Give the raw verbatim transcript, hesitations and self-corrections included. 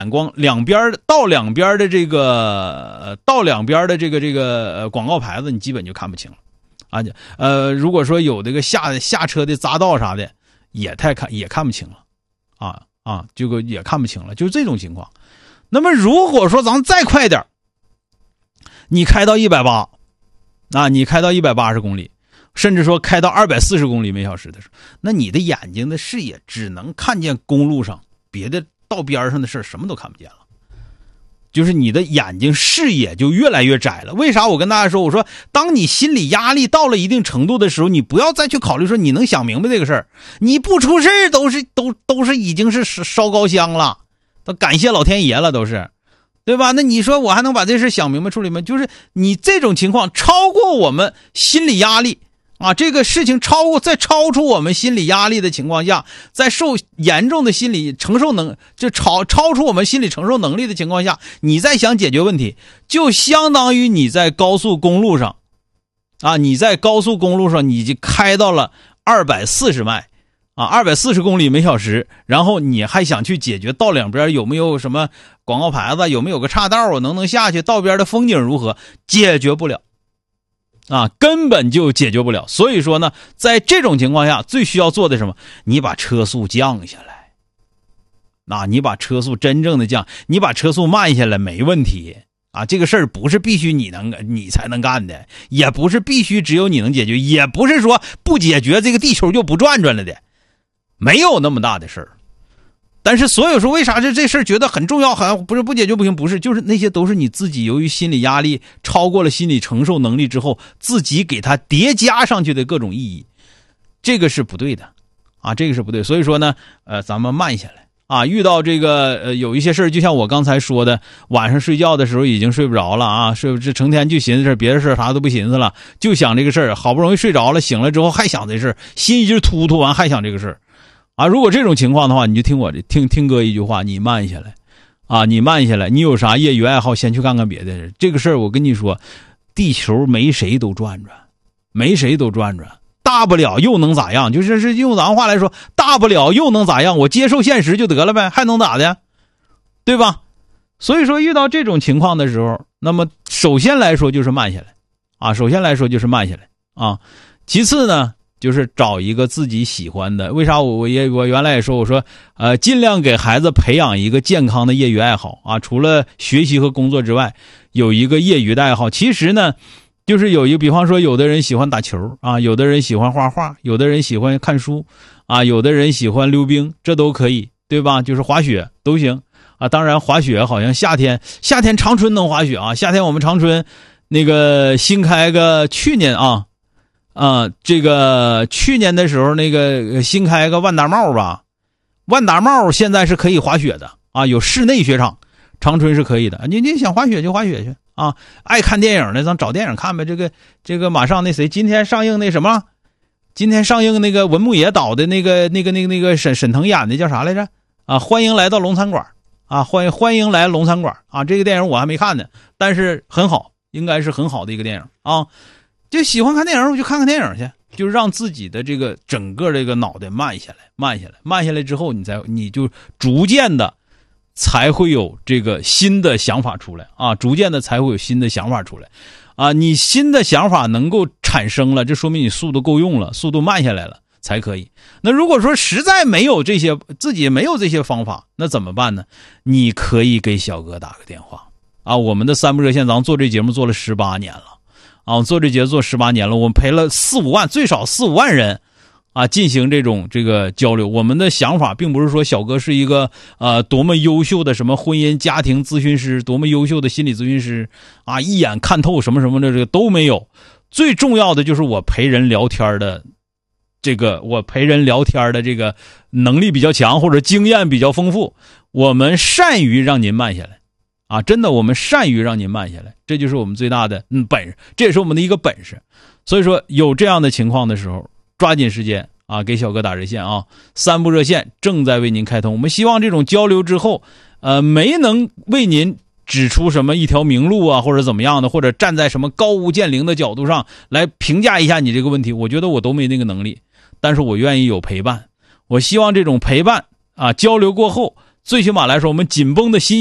光，两边到两边的这个到两边的这个这个广告牌子，你基本就看不清了啊。呃，如果说有这个下下车的匝道啥的，也太看也看不清了啊啊，这个也看不清了，就是这种情况。那么如果说咱再快点，你开到一百八啊，你开到一百八十公里，甚至说开到二百四十公里每小时的时候，那你的眼睛的视野只能看见公路上，别的道边上的事儿什么都看不见了，就是你的眼睛视野就越来越窄了。为啥我跟大家说，我说当你心理压力到了一定程度的时候，你不要再去考虑说你能想明白这个事儿，你不出事儿都是都都是已经是烧高香了，都感谢老天爷了，都是，对吧？那你说我还能把这事想明白处理吗？就是你这种情况超过我们心理压力啊，这个事情超过在超出我们心理压力的情况下，在受严重的心理承受能就超超出我们心理承受能力的情况下，你再想解决问题，就相当于你在高速公路上啊，你在高速公路上你就开到了二百四十迈啊，二百四十公里每小时，然后你还想去解决道两边有没有什么广告牌子，有没有个岔道，我能不能下去，道边的风景如何，解决不了啊，根本就解决不了。所以说呢，在这种情况下，最需要做的什么？你把车速降下来，啊，你把车速真正的降，你把车速慢下来没问题啊。这个事儿不是必须你能你才能干的，也不是必须只有你能解决，也不是说不解决这个地球就不转转了的，没有那么大的事儿。但是所有说为啥这这事儿觉得很重要，好像不是不解决不行，不是，就是那些都是你自己由于心理压力超过了心理承受能力之后，自己给它叠加上去的各种意义，这个是不对的啊，这个是不对。所以说呢，呃，咱们慢下来啊，遇到这个呃有一些事儿，就像我刚才说的，晚上睡觉的时候已经睡不着了啊，睡不这成天就寻思事，别的事啥都不寻思了，就想这个事儿，好不容易睡着了，醒了之后还想这事儿，心一直突突完还想这个事儿。啊，如果这种情况的话，你就听我听听哥一句话，你慢下来，啊，你慢下来，你有啥业余爱好，先去干干别的事。这个事儿我跟你说，地球没谁都转转，没谁都转转，大不了又能咋样？就是是用咱话来说，大不了又能咋样？我接受现实就得了呗，还能咋的？对吧？所以说遇到这种情况的时候，那么首先来说就是慢下来，啊，首先来说就是慢下来啊，其次呢。就是找一个自己喜欢的，为啥我我也我原来也说我说呃尽量给孩子培养一个健康的业余爱好啊，除了学习和工作之外，有一个业余的爱好。其实呢，就是有一个，比方说有的人喜欢打球啊，有的人喜欢画画，有的人喜欢看书啊，有的人喜欢溜冰，这都可以，对吧？就是滑雪都行啊。当然滑雪好像夏天夏天长春能滑雪啊，夏天我们长春那个新开个去年啊。啊、呃，这个去年的时候，那个新开个万达帽吧，万达帽现在是可以滑雪的啊，有室内雪场，长春是可以的。你你想滑雪就滑雪去啊，爱看电影的咱找电影看呗。这个这个马上那谁今天上映那什么，今天上映那个文牧野导的那个那个那个那个沈沈腾演的叫啥来着？啊，欢迎来到龙餐馆啊，欢迎欢迎来龙餐馆啊，这个电影我还没看呢，但是很好，应该是很好的一个电影啊。就喜欢看电影，我就看看电影去，就是让自己的这个整个这个脑袋慢下来，慢下来，慢下来之后，你才你就逐渐的才会有这个新的想法出来啊，逐渐的才会有新的想法出来啊，你新的想法能够产生了，这说明你速度够用了，速度慢下来了才可以。那如果说实在没有这些，自己没有这些方法，那怎么办呢？你可以给小哥打个电话啊，我们的三部热线，咱们做这节目做了十八年了。啊，我做这节做十八年了，我们陪了四五万，最少四五万人，啊，进行这种这个交流。我们的想法并不是说小哥是一个呃多么优秀的什么婚姻家庭咨询师，多么优秀的心理咨询师啊，一眼看透什么什么的这个都没有。最重要的就是我陪人聊天的这个，我陪人聊天的这个能力比较强，或者经验比较丰富。我们善于让您慢下来。啊，真的，我们善于让您慢下来，这就是我们最大的嗯本事，这也是我们的一个本事。所以说，有这样的情况的时候，抓紧时间啊，给小哥打热线啊，三部热线正在为您开通。我们希望这种交流之后，呃，没能为您指出什么一条明路啊，或者怎么样的，或者站在什么高屋建瓴的角度上来评价一下你这个问题，我觉得我都没那个能力，但是我愿意有陪伴。我希望这种陪伴啊，交流过后， 最起码来说，我们紧绷的心